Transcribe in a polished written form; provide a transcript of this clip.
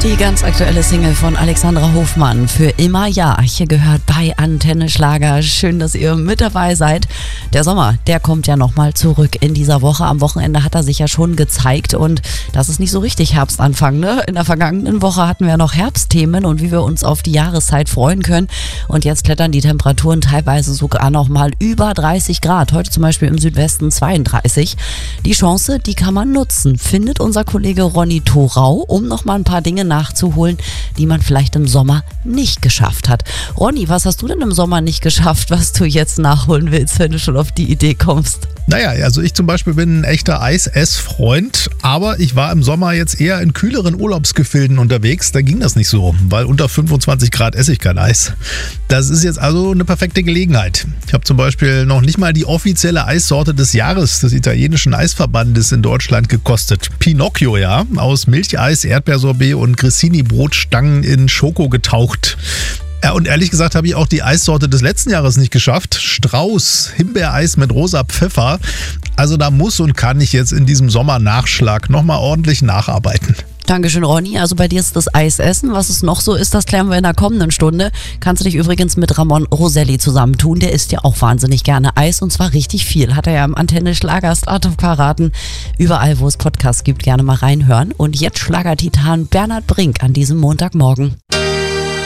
Die ganz aktuelle Single von Alexandra Hofmann, Für immer ja, hier gehört bei Antenne Schlager. Schön, dass ihr mit dabei seid. Der Sommer, der kommt ja nochmal zurück in dieser Woche. Am Wochenende hat er sich ja schon gezeigt und das ist nicht so richtig Herbstanfang, ne? In der vergangenen Woche hatten wir noch Herbstthemen und wie wir uns auf die Jahreszeit freuen können. Und jetzt klettern die Temperaturen teilweise sogar nochmal über 30 Grad. Heute zum Beispiel im Südwesten 32. Die Chance, die kann man nutzen, findet unser Kollege Ronny Thorau, um nochmal ein paar Dinge nachzuholen, die man vielleicht im Sommer nicht geschafft hat. Ronny, was hast du denn im Sommer nicht geschafft, was du jetzt nachholen willst, wenn du schon auf die Idee kommst? Naja, also ich zum Beispiel bin ein echter Eis-Ess-Freund, aber ich war im Sommer jetzt eher in kühleren Urlaubsgefilden unterwegs, da ging das nicht so, weil unter 25 Grad esse ich kein Eis. Das ist jetzt also eine perfekte Gelegenheit. Ich habe zum Beispiel noch nicht mal die offizielle Eissorte des Jahres des italienischen Eisverbandes in Deutschland gekostet. Pinocchio, ja, aus Milcheis, Erdbeersorbet und Grissini-Brotstangen in Schoko getaucht. Ja, und ehrlich gesagt habe ich auch die Eissorte des letzten Jahres nicht geschafft. Strauß, Himbeereis mit rosa Pfeffer. Also da muss und kann ich jetzt in diesem Sommernachschlag nochmal ordentlich nacharbeiten. Dankeschön, Ronny. Also bei dir ist das Eisessen. Was es noch so ist, das klären wir in der kommenden Stunde. Kannst du dich übrigens mit Ramon Roselli zusammentun. Der isst ja auch wahnsinnig gerne Eis und zwar richtig viel. Hat er ja im Antenne Schlager Start verraten. Überall, wo es Podcasts gibt, gerne mal reinhören. Und jetzt Schlagertitan Bernhard Brink an diesem Montagmorgen.